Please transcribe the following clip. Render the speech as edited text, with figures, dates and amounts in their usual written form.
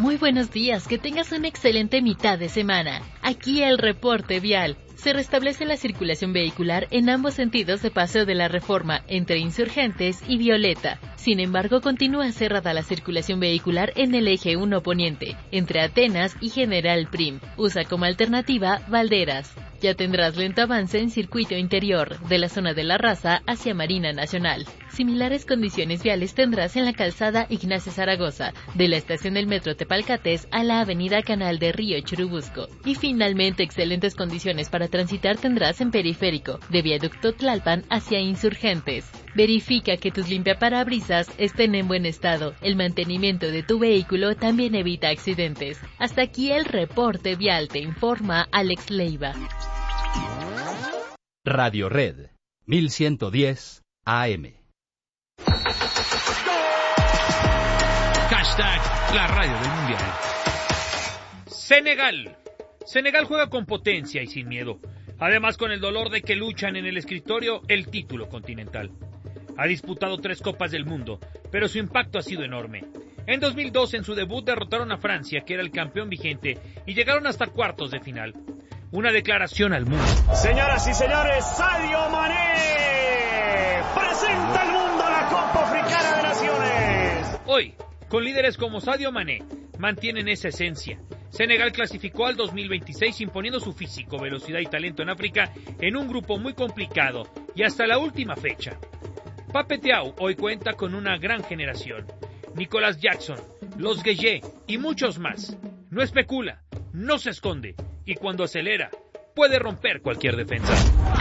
Muy buenos días, que tengas una excelente mitad de semana. Aquí el reporte vial. Se restablece la circulación vehicular en ambos sentidos de Paseo de la Reforma, entre Insurgentes y Violeta. Sin embargo, continúa cerrada la circulación vehicular en el eje 1 poniente, entre Atenas y General Prim. Usa como alternativa Valderas. Ya tendrás lento avance en circuito interior, de la zona de La Raza hacia Marina Nacional. Similares condiciones viales tendrás en la calzada Ignacio Zaragoza, de la estación del Metro Tepalcates a la avenida Canal de Río Churubusco. Y finalmente, excelentes condiciones para transitar tendrás en Periférico, de Viaducto Tlalpan hacia Insurgentes. Verifica que tus limpiaparabrisas estén en buen estado. El mantenimiento de tu vehículo también evita accidentes. Hasta aquí el reporte vial, te informa Alex Leiva. Radio Red, 1110 AM. Hashtag la radio del mundial. Senegal juega con potencia y sin miedo. Además, con el dolor de que luchan en el escritorio el título continental. Ha disputado 3 Copas del Mundo, pero su impacto ha sido enorme. En 2002, en su debut, derrotaron a Francia, que era el campeón vigente, y llegaron hasta cuartos de final. Una declaración al mundo. Señoras y señores, Sadio Mané presenta al mundo la Copa Africana de Naciones. Hoy, con líderes como Sadio Mané, mantienen esa esencia. Senegal clasificó al 2026 imponiendo su físico, velocidad y talento en África en un grupo muy complicado y hasta la última fecha. Pape Thiaw hoy cuenta con una gran generación. Nicolas Jackson, Los Gueye y muchos más. No especula, no se esconde y cuando acelera puede romper cualquier defensa.